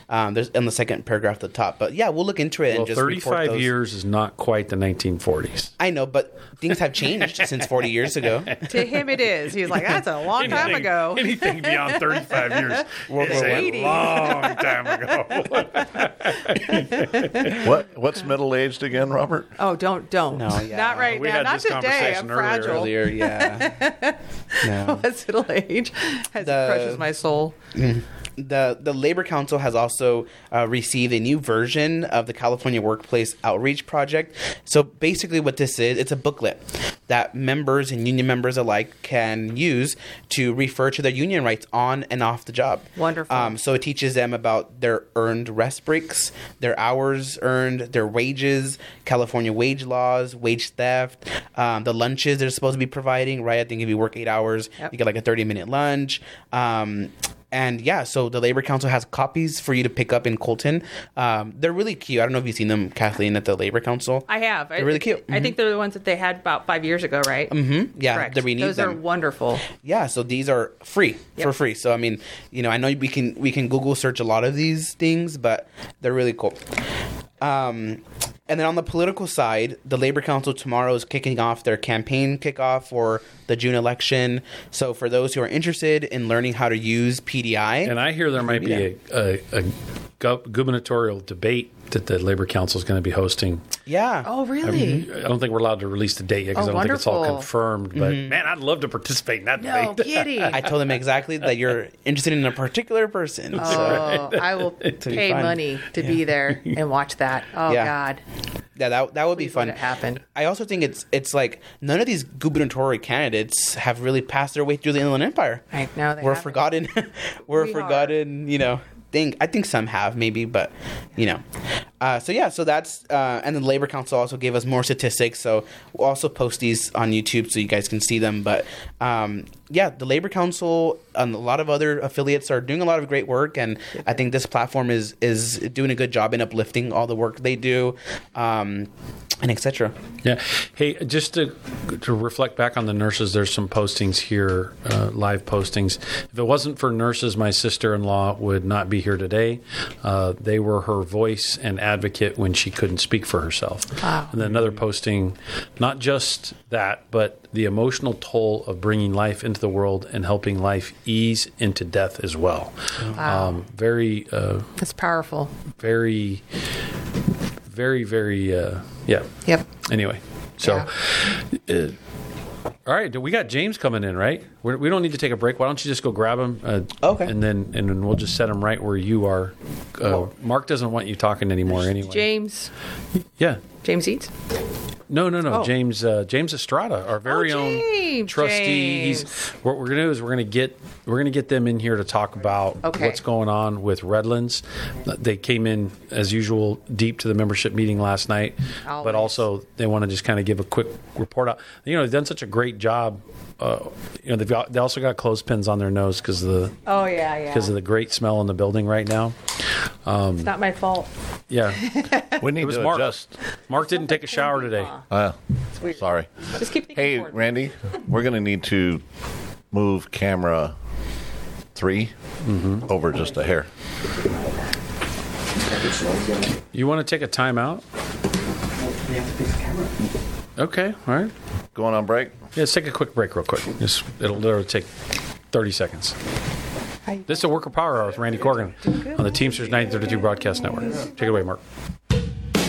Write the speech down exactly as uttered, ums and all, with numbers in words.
Um, there's in the second paragraph at the top. But yeah, we'll look into it well, and just report thirty-five those. years is not quite the nineteen forties. I know, but things have changed since forty years ago. To him, it is. He's like, that's a long time Anything- ago. Anything beyond thirty-five years World is War a eighty. long time ago. What what's middle aged again, Robert? Oh, don't, don't. No, yeah. Not right We now. had Not this today. conversation I'm earlier. fragile. Earlier, yeah. No. What's middle age? Has The- crushes my soul. The the Labor Council has also uh, received a new version of the California Workplace Outreach Project. So basically what this is, it's a booklet that members and union members alike can use to refer to their union rights on and off the job. Wonderful. Um, so it teaches them about their earned rest breaks, their hours earned, their wages, California wage laws, wage theft, um, the lunches they're supposed to be providing, right? I think if you work eight hours, Yep. you get like a thirty-minute lunch. Um, And yeah, so the Labor Council has copies for you to pick up in Colton. Um, they're really cute. I don't know if you've seen them, Kathleen, at the Labor Council. I have. They're really cute. I think they're the ones that they had about five years ago, right? Mm-hmm. Yeah, Correct. they renewed Those them. are wonderful. Yeah, so these are free for Yep. free. So I mean, you know, I know we can we can Google search a lot of these things, but they're really cool. Um, and then on the political side, the Labor Council tomorrow is kicking off their campaign kickoff for the June election. So for those who are interested in learning how to use P D I, And I hear there might be a, a, a gov- gubernatorial debate that the Labor Council is going to be hosting. yeah, Oh, really? I don't think we're allowed to release the date yet because Oh, I don't think it's all wonderful. confirmed. But man, I'd love to participate in that No debate. kidding. I told them exactly that you're interested in a particular person. So. Oh, I will be pay fun. money to be there and watch that. Oh, Yeah. God. Yeah, that that would be Please fun. let it happen. I also think it's it's like none of these gubernatorial candidates have really passed their way through the Inland Empire. I know they We're haven't. forgotten. We're We forgotten. You know, thing. I think some have maybe, but you know. Uh, so yeah, so that's uh, and the Labor Council also gave us more statistics. So we'll also post these on YouTube so you guys can see them. But um, yeah, the Labor Council and a lot of other affiliates are doing a lot of great work, and I think this platform is is doing a good job in uplifting all the work they do, um, and et cetera. Yeah. Hey, just to to reflect back on the nurses, there's some postings here, uh, live postings. If it wasn't for nurses, my sister-in-law would not be here today. Uh, they were her voice and advocate when she couldn't speak for herself. Wow. And then another posting, not just that, but the emotional toll of bringing life into the world and helping life ease into death as well. Wow. Um, very, uh, That's powerful. very, very, very, uh, yeah. Yep. Anyway, so, uh, all right, we got James coming in, right? We're, we don't need to take a break. Why don't you just go grab him? Uh, Okay. And then and then we'll just set him right where you are. Uh, Mark doesn't want you talking anymore anyway. James. Yeah. James Eats? No, no, no. Oh. James uh, James Estrada, our very Oh, own James, trustee. James. He's what we're going to do is we're going to get we're going to get them in here to talk about Okay. what's going on with Redlands. They came in as usual deep to the membership meeting last night, Always. but also they want to just kind of give a quick report out. You know, they've done such a great job. Uh, you know, they've got, they also got clothespins on their nose because of the Oh, yeah, yeah. because of the great smell in the building right now. It's not my fault. Yeah, We need it was to Mark. adjust. Mark didn't take a shower today. Uh, It's weird. sorry. Just keep thinking Hey, forward. Randy, we're going to need to move camera three over just a hair. You want to take a timeout? Okay, all right. Going on break? Yeah, let's take a quick break real quick. Just, it'll literally take thirty seconds. This is a Worker Power Hour with Randy Corgan on the Teamsters nine thirty-two Broadcast Network. Take it away, Mark.